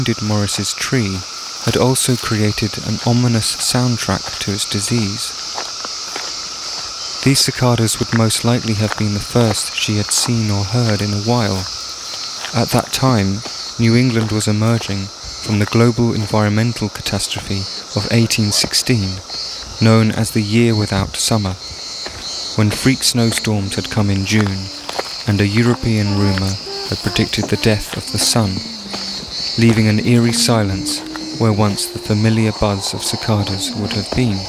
Morris's tree had also created an ominous soundtrack to its disease. These cicadas would most likely have been the first she had seen or heard in a while. At that time, New England was emerging from the global environmental catastrophe of 1816, known as the Year Without Summer, when freak snowstorms had come in June, and a European rumour had predicted the death of the sun, leaving an eerie silence where once the familiar buzz of cicadas would have been.